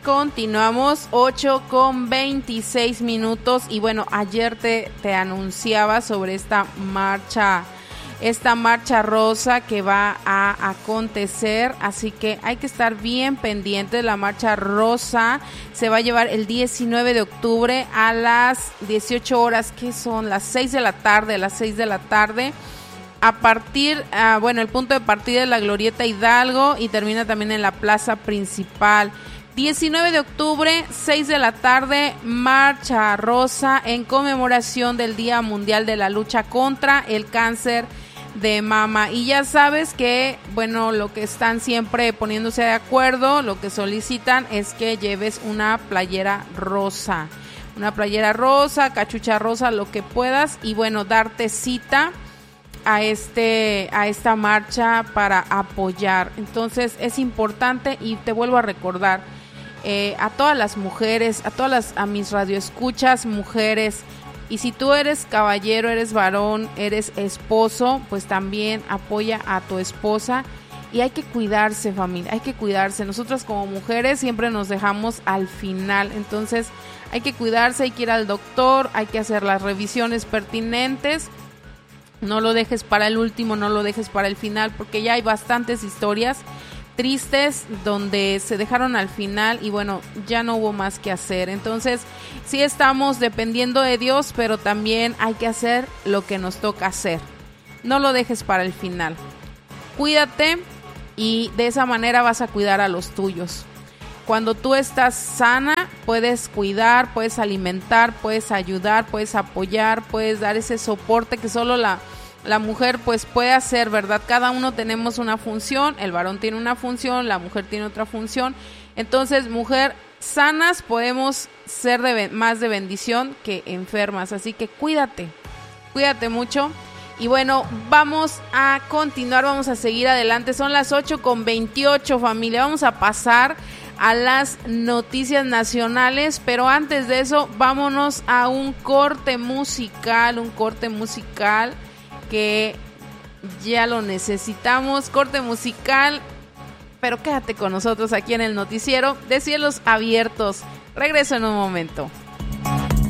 Continuamos 8:26 y bueno, ayer te anunciaba sobre esta marcha rosa que va a acontecer, así que hay que estar bien pendientes. La marcha rosa se va a llevar el 19 de octubre a las 18 horas, que son las 6 de la tarde. A partir, el punto de partida es la Glorieta Hidalgo y termina también en la plaza principal. 19 de octubre, 6 de la tarde, marcha rosa en conmemoración del Día Mundial de la Lucha contra el Cáncer de Mama. Y ya sabes que, lo que están siempre poniéndose de acuerdo, lo que solicitan es que lleves una playera rosa, cachucha rosa, lo que puedas, y darte cita a esta marcha para apoyar. Entonces es importante, y te vuelvo a recordar, a todas las mujeres, a mis radioescuchas mujeres, y si tú eres caballero, eres varón, eres esposo, pues también apoya a tu esposa. Y hay que cuidarse, familia, hay que cuidarse. Nosotras como mujeres siempre nos dejamos al final, entonces hay que cuidarse, hay que ir al doctor, hay que hacer las revisiones pertinentes. No lo dejes para el último, no lo dejes para el final, porque ya hay bastantes historias tristes donde se dejaron al final y ya no hubo más que hacer. Entonces sí estamos dependiendo de Dios, pero también hay que hacer lo que nos toca hacer. No lo dejes para el final. Cuídate y de esa manera vas a cuidar a los tuyos. Cuando tú estás sana, puedes cuidar, puedes alimentar, puedes ayudar, puedes apoyar, puedes dar ese soporte que solo la mujer pues puede hacer, ¿verdad? Cada uno tenemos una función, el varón tiene una función, la mujer tiene otra función. Entonces, mujer sanas podemos ser más de bendición que enfermas. Así que cuídate mucho. Y vamos a continuar, vamos a seguir adelante. Son las 8:28, familia. Vamos a pasar a las noticias nacionales, pero antes de eso, vámonos a un corte musical que ya lo necesitamos. Corte musical, pero quédate con nosotros aquí en el noticiero de Cielos Abiertos. Regreso en un momento.